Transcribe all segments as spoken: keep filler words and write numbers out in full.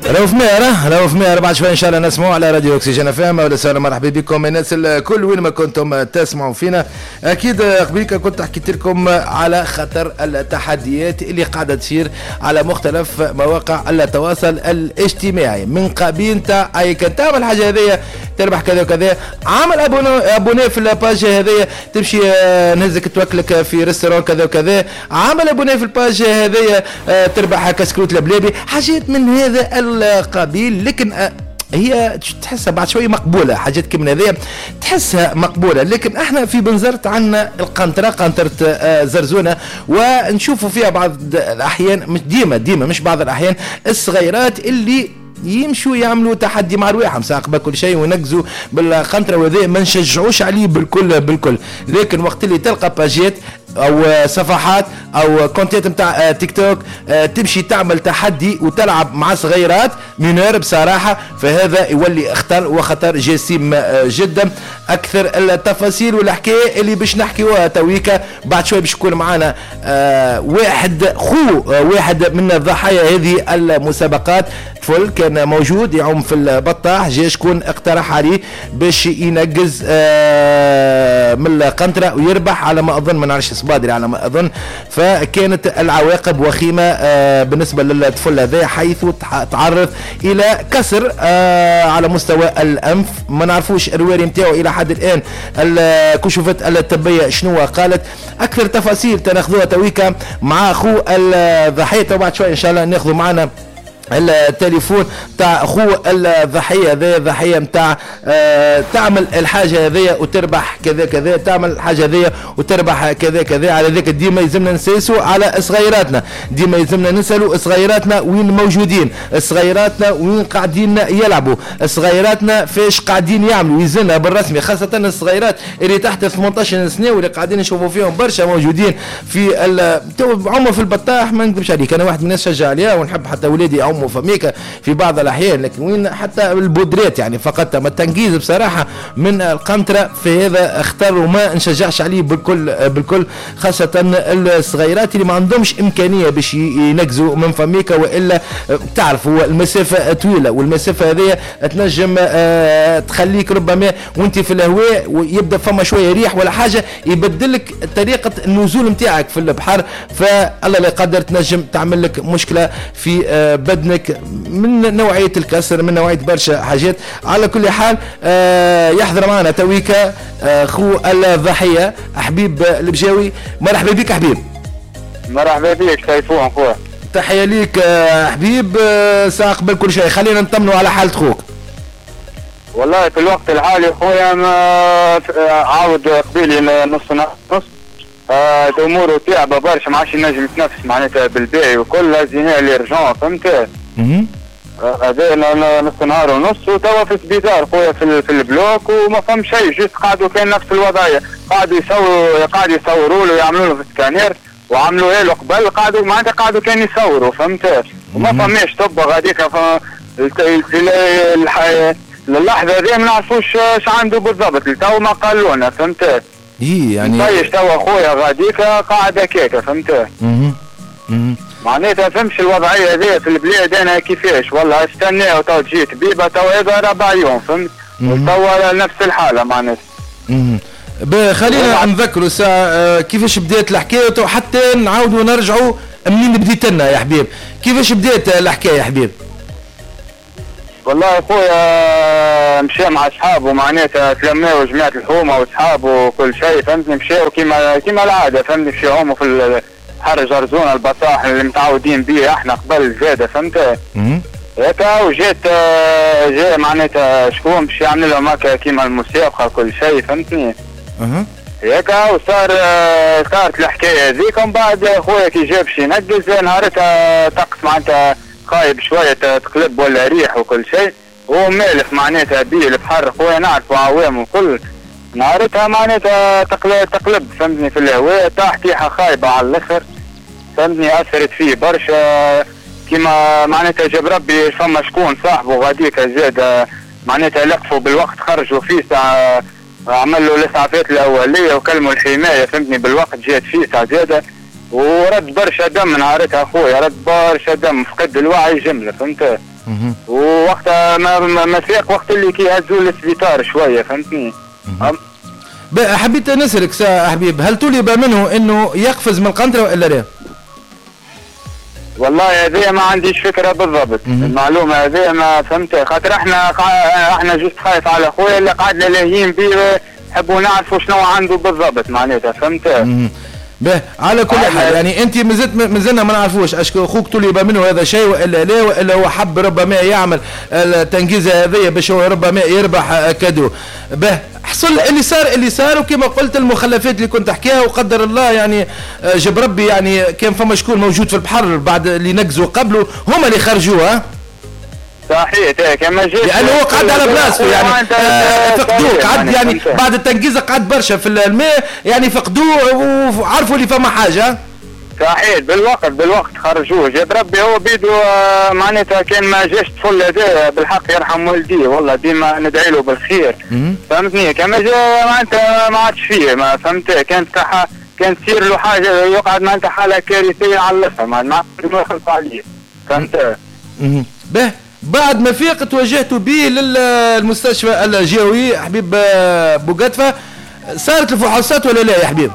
راهو في مير راهو في مير بعد شوي ان شاء الله نسمعوا على راديو اكسجين اف ام. ولا سهلا مرحبا بكم الناس الكل وين ما كنتم تسمعوا فينا. اكيد قبيلك كنت حكيت لكم على خطر التحديات اللي قاعده تصير على مختلف مواقع التواصل الاجتماعي من قبيل تاع اي كان تعمل حاجه هذيا تربح كذا وكذا، عامل ابوني في الباج هذيا تمشي نهزك توكلك في ريستوران كذا وكذا، عامل ابوني في الباج هذيا تربح كسكروت لبلابي، حاجات من هذا القبيل. لكن هي تحسها بعد شويه مقبوله، حاجات كم هذيا تحسها مقبوله. لكن احنا في بنزرت عندنا القنطره قنطره زرزونه، ونشوفوا فيها بعض الاحيان مش ديما ديما مش بعض الاحيان الصغيرات اللي يمشوا يعملوا تحدي مع رواحهم ساقبه كل شيء ونقزوا بالقنطره، وذا ما نشجعوش عليه بالكل بالكل. لكن وقت اللي تلقى باجيت او صفحات او كونتات نتاع تيك توك تمشي تعمل تحدي وتلعب مع صغيرات مينور بصراحه، فهذا يولي اخطر وخطر جسيم جدا. اكثر التفاصيل والحكايه اللي باش نحكيوها تويكا بعد شوي باش يكون معنا آه واحد خو آه واحد من الضحايا هذه المسابقات، طفل كان موجود يعوم في البطاح، جا شكون اقترح عليه باش ينقز آه من القنطره ويربح على ما اظن، ما نعرفش صبادري على ما اظن. فكانت العواقب وخيمه آه بالنسبه للطفل هذا، حيث تعرض الى كسر آه على مستوى الانف. ما نعرفوش الرواري نتاعو الى حد الان الكشوفات الطبيه شنو قالت. اكثر تفاصيل تناخذوها تويكا مع اخو الضحيه، وبعد شوي ان شاء الله ناخذوا معنا التليفون تاع اخو الضحيه ذا، ضحيه نتاع آه تعمل الحاجه هذيا وتربح كذا كذا، تعمل الحاجه هذيا وتربح كذا كذا. على ذاك ديما يلزمنا نسيسوا على صغيراتنا، ديما يلزمنا نسالوا صغيراتنا وين موجودين، صغيراتنا وين قاعدين يلعبوا، صغيراتنا فاش قاعدين يعملوا، يزلنا بالرسمي خاصه الصغيرات اللي تحت ثمانية عشر سنه واللي قاعدين نشوفوا فيهم برشا موجودين في عمر في البطاح. ما نكذبش عليك انا واحد من الناس شجع عليها ونحب حتى ولادي فميكا في بعض الاحيان، لكن وين حتى البودرات يعني فقط. ما التنقيز بصراحه من القنطره في هذا اختار وما نشجعش عليه بالكل بالكل، خاصه الصغيرات اللي ما عندهمش امكانيه باش ينقزوا من فميكا، والا تعرفوا المسافه طويله، والمسافه هذه تنجم أه تخليك ربما وانت في الهواء ويبدا فما شويه ريح ولا حاجه يبدلك طريقه النزول نتاعك في البحر، فالله لا يقدر تنجم تعمل لك مشكله في أه بدن من نوعية الكسر، من نوعية برشا حاجات. على كل حال آه يحضر معنا تويكا آه خو الضحية حبيب البجاوي. مرحبا بك حبيب. مرحبا بك تيفون خويا. تحية ليك آه حبيب. آه ساعة قبل كل شيء خلينا نطمنوا على حالة خوك. والله في الوقت الحالي خويا ما عاود قبيلي نص نص آه اموره تعبه برشا، ما عادش ينجم يتنفس معناتها بالباهي وكل لازمها لي رجون فهمت. هذا نص نهار ونص وتوا في السبيطار خويا في, في البلوك وما فهم شيء، جيت قعدوا كان نفس الوضعيه، قعدوا يصوروا قعدوا يصوروا له يعملوا له في السكانير وعملوا له قبل، قعدوا معناتها قعدوا كان يصوروا فهمت، وما فماش طب غاديك اللحظه هذه ما نعرفوش اش عنده بالضبط، تو ما قالوا لنا فهمت. ايه يعني طيش توا خويا غاديك قاعد هكاك فهمت. اها معناتها فهمش الوضعيه هذه في البلاد انا كيفاش، والله استنى تو تجي طبيبه تو هذا ربع يوم فهمت، وتوا نفس الحاله معناتها. اها خلينا نذكروا ساعه كيفاش بدات الحكايه وحتى نعاودوا نرجعوا منين بديت لنا يا حبيب. كيفاش بدات الحكايه يا حبيب؟ والله خويا مشى مع اصحابه معناتها تلماو جماعه الحومه واصحابه وكل شيء فهمتني، مشاو كيما كيما العاده فهمتني، مشاو هما في حر جرزونه البطاح اللي متعودين به احنا قبل زاده فهمت. هكا وجات جاء معناتها شكون باش يعمل لهم هكا كيما المسابقه كل شيء فهمتني. اها هكا وصار صارت الحكايه هذيك، ومن بعد خويا كي جا باش ينقز نهارتها طقس معناتها خايب شويه تقلب ولا ريح وكل شيء، هو مالف معناتها بيه البحر خويا نعرفوا عوام وكل، نهارتها معناتها تقلب تقلب فهمتني في الهواء، طاح طيحه خايبه على الاخر فهمتني، اثرت فيه برشا كيما معناتها جاب ربي فما شكون صاحبه غاديك زاد معناتها لقفوا بالوقت خرجوا فيه ساعه، عملوا الاسعافات الاوليه وكلموا الحمايه فهمتني بالوقت جات فيه ساعه زاده، ورد برشا دم نهارتها اخويا، رد برشا دم، فقد الوعي جمله فهمت. ووقتها ما ما فيق وقت اللي كيهزوا للسبيطار شويه فهمتني. حبيت نسألك سا حبيب، هل طلب منه انه يقفز من القنطرة والا لا؟ والله هذه ما عنديش فكره بالضبط، المعلومه هذه ما فهمت، خاطر احنا احنا جست خايف على خويا اللي قعدنا لاهيين بيه، نحبوا نعرفوا شنو عنده بالضبط معناتها فهمت. به على كل حال يعني انت مازلت مازلنا ما نعرفوش اشكو اخوك طلب منه هذا شيء والا لا، والا هو حب ربما يعمل التنجيزه هذه باش هو ربما يربح كادو. به حصل اللي صار اللي صار، وكما قلت المخلفات اللي كنت تحكيها وقدر الله يعني جاب ربي يعني كان فما شكون موجود في البحر بعد اللي نقزوا قبله هما اللي خرجوه. صحيح كما جيت لانه هو قعد على بلاصته يعني آه فقدوه قعد يعني بعد التنقيزه قعد برشا في الماء يعني فقدوه وعرفوا اللي فما حاجه. صحيح بالوقت بالوقت خرجوه جاب ربي هو بيدو آه معناتها كان ما جاش طفل هذا بالحق يرحم والديه والله ديما ندعي له بالخير فهمتني. كما جا معناتها ما عادش فيه ما فهمت، كانت كانت تصير له حاجه يقعد معناتها حاله كارثيه على الاخر ما نخلص عليه فهمت. به بعد ما فيق توجهتوا به للمستشفى الجوي حبيب بوقتفة، صارت الفحوصات ولا لا يا حبيب؟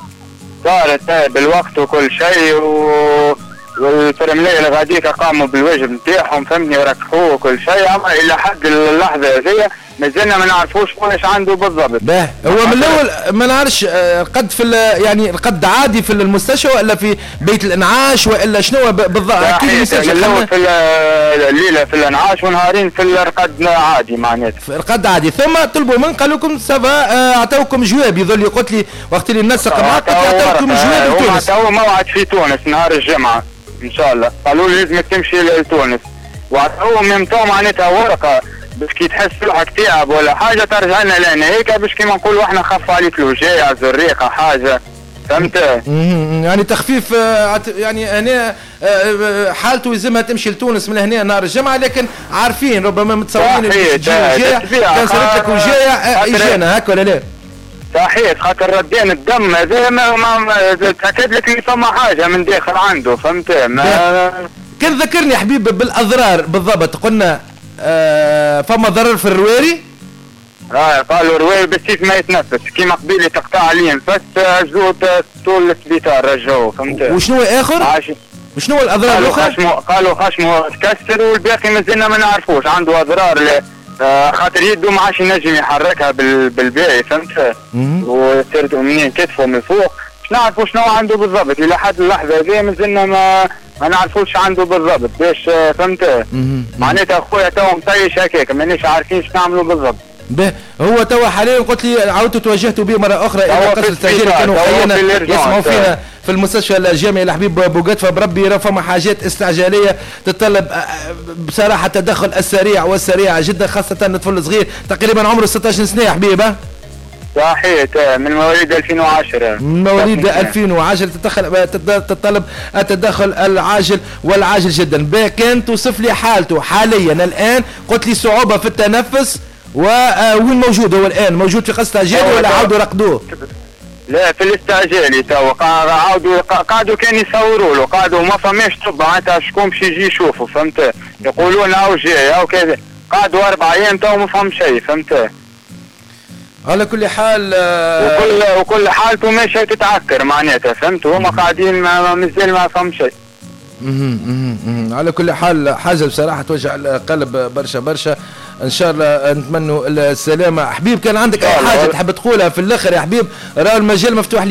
صارت بالوقت وكل شيء و... والفرمليه اللي غاديك قاموا بالواجب نتاعهم فهمتني وركحوه وكل شيء، اما الى حد اللحظه هذه مازلنا ما نعرفوش واش عنده بالضبط. باه هو من الاول ما نعرفش القد في يعني القد عادي في المستشفى ولا في بيت الانعاش والا شنو بالضبط؟ اكيد المستشفى الاول في الليله في الانعاش ونهارين في الرقد عادي معناتها. في الرقد عادي، ثم طلبوا من قالوا لكم سافا اعطوكم جواب، يظل قلت لي وقت اللي نسق معك اعطوكم جواب لتونس. اعطوا موعد في تونس نهار الجمعه ان شاء الله، قالوا لي لازمك تمشي لتونس وعطوهم ممتو معناتها ورقه باش كي تحس روحك تعب ولا حاجه ترجع لنا لهنا هيك باش كيما نقولوا احنا خف عليك الوجاع زريقه حاجه فهمت. يعني تخفيف يعني هنا حالته يلزمها تمشي لتونس من هنا نهار الجمعه، لكن عارفين ربما متصورين اللي تجي وجاع كان صارت لك وجاع اجانا هكا ولا لا؟ صحيح خاطر ردين الدم هذا ما, ما تاكد لك اللي فما حاجه من داخل عنده فهمت. ما كان ذكرني حبيب بالاضرار بالضبط، قلنا آه فما ضرر في الرواري؟ اه قالوا الرواري بالسيف ما يتنفس كيما قبيله تقطع عليه نفس عزوه طول السبيطار رجعوه فهمت. وشنو اخر؟ عاشي. وشنو الاضرار الاخرى؟ خشمه قالوا خشمه تكسر والباقي مازلنا ما نعرفوش عنده اضرار آه خاطر يده ما عادش ينجم يحركها بالباقي فهمت. وصرت منين كتفه من فوق مش نعرفوا شنو عنده بالضبط الى حد اللحظه هذه مازلنا ما ما نعرفوش عنده بالضبط باش فهمت. معناتها خويا تو مطيش هكاك مانيش عارفين شنو نعملوا بالضبط. به هو توا حاليا قلت لي عاودتوا توجهتوا به مره اخرى الى قصر التاجير كانوا خينا يسمعوا فينا في المستشفى الجامعي الحبيب بوقتفة بربي راه فما حاجات استعجاليه تتطلب بصراحه التدخل السريع والسريع جدا خاصه الطفل صغير تقريبا عمره ستة عشر سنه يا حبيبه. صحيح من مواليد ألفين وعشرة من مواليد ألفين وعشرة تتدخل تتطلب التدخل العاجل والعاجل جدا. كان توصف لي حالته حاليا الان قلت لي صعوبه في التنفس وين موجود هو الان؟ موجود في قصة جادي ولا عاودوا رقدوه؟ لا في الاستعجالي توا عاودوا قعدوا كان يصوروا له قعدوا ما فماش طب معناتها شكون باش يجي يشوفوا فهمت. يقولون او جاي او كذا قعدوا اربع ايام تو ما فهم شيء فهمت. على كل حال وكل وكل حالته ماشيه تتعكر معناتها فهمت. هما قاعدين مازال ما فهم شيء. على كل حال حاجه بصراحه توجع القلب برشا برشا. ان شاء الله نتمنوا السلامه. حبيب كان عندك اي حاجه تحب تقولها في الاخر يا حبيب؟ راه المجال مفتوح لي.